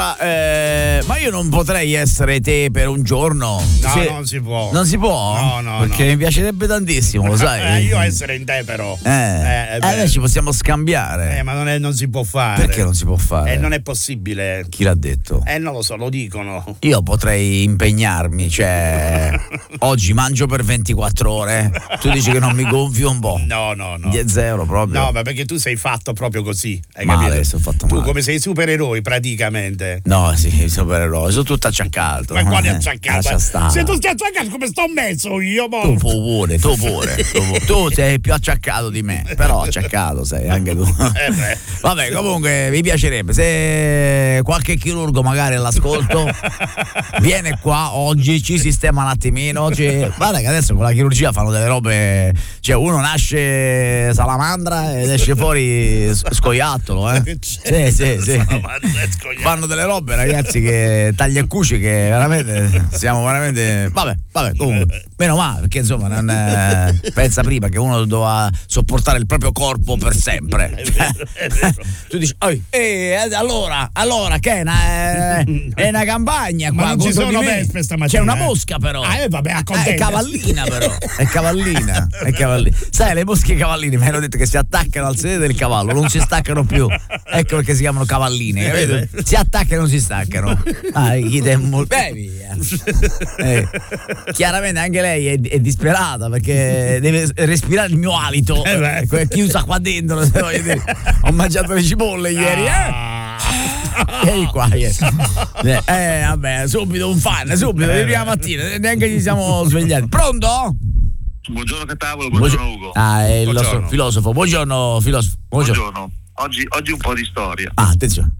ma io non potrei essere te per un giorno. No, non si può. Non si può? No. Perché mi piacerebbe tantissimo, lo sai. Io essere in te però. Noi ci possiamo scambiare. Ma non si può fare. Perché non si può fare? Non è possibile. Chi l'ha detto? Non lo so, lo dicono. Io potrei impegnarmi, cioè oggi mangio per 24 ore. Tu dici che non mi gonfio un po'? No. Zero proprio. No, ma perché tu sei fatto proprio così. Hai male, capito? sono fatto tu male. come sei supereroi praticamente. No, sì, supereroi, sono tutto acciaccato. Ma quale acciaccato? Se tu stai acciaccato come sto messo io, mo? Tu pure. Tu sei più acciaccato di me, però acciaccato sei anche tu. Vabbè, comunque mi piacerebbe se qualche chirurgo magari all'ascolto viene qua oggi, ci sistema un attimino. Guarda che adesso con la chirurgia fanno delle robe, cioè uno nasce salamandra ed esce fuori scoiattolo, Sì. Fanno delle robe, ragazzi, che taglia e cuci, che veramente siamo veramente. Vabbè, comunque meno male, perché insomma non pensa prima che uno doveva sopportare il proprio corpo per sempre. È vero. Tu dici allora che è una campagna qua, ma non ci sono vespe stamattina. C'è una mosca però. Vabbè, è cavallina però. È cavallina. Sai, le mosche cavalline mi hanno detto che si attaccano al sedere del cavallo, non si staccano più. Ecco perché si chiamano cavalline, capito? Si attaccano e non si staccano. Via. Chiaramente anche lei è disperata perché deve respirare il mio alito. È chiusa qua dentro. Ho mangiato le cipolle ieri. Ehi qua. Vabbè, subito un fan, di prima mattina, neanche ci siamo svegliati. Pronto? Buongiorno Catavolo, buongiorno Ugo. È il nostro filosofo. Buongiorno filosofo. Buongiorno. Oggi un po' di storia. Attenzione.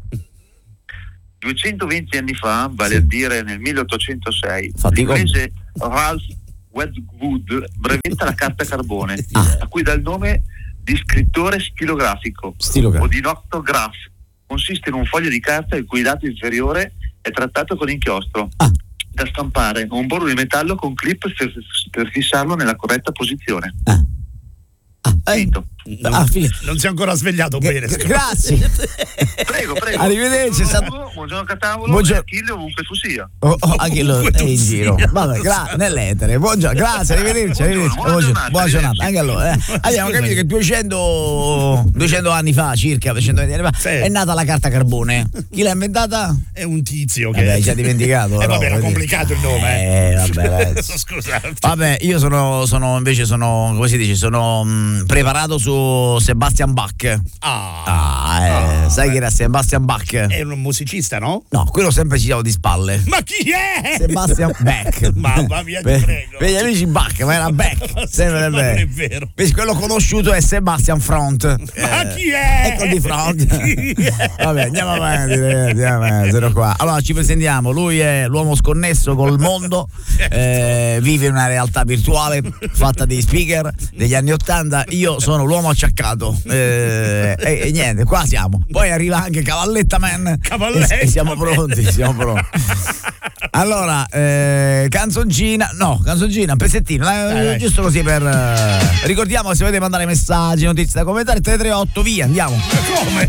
220 anni fa, vale a dire nel 1806, l'inglese Ralph Wedgwood brevetta la carta carbone, a cui dà il nome di scrittore stilografico o di noctograph. Consiste in un foglio di carta il cui lato inferiore è trattato con inchiostro da stampare un bordo di metallo con clip per fissarlo nella corretta posizione. Finito. Non si è ancora svegliato bene. Grazie. Prego. Arrivederci. Buongiorno Catavolo. Buongiorno. Achille ovunque tu sia. Achille è in giro. Vabbè, nell'etere. Buongiorno, grazie, arrivederci. Buona giornata. Anche allora. Abbiamo capito che 200 anni fa, circa 220 anni fa, è nata la carta carbone. Chi l'ha inventata? È un tizio che ci ha dimenticato. Vabbè, era complicato il nome. Vabbè. Scusate. Vabbè, io sono come si dice, sono preparato su Sebastian Bach. Sai chi era Sebastian Bach? È un musicista, no? No, quello sempre citato di spalle. Ma chi è? Sebastian Bach. Mamma mia, ti prego. Per gli amici Bach, ma era Bach. Ma non è vero. Quello conosciuto è Sebastian Front. Ma chi è? Ecco di Front. Vabbè, andiamo avanti. Sono qua. Allora ci presentiamo. Lui è l'uomo sconnesso col mondo. Vive in una realtà virtuale fatta di speaker degli anni '80. Io sono l'uomo acciaccato. E niente, qua siamo. Poi arriva anche Cavalletta Man. E siamo pronti. Allora, canzoncina, un pezzettino, giusto così per ricordiamo, se volete mandare messaggi, notizie da commentare, 338, via, andiamo. Come?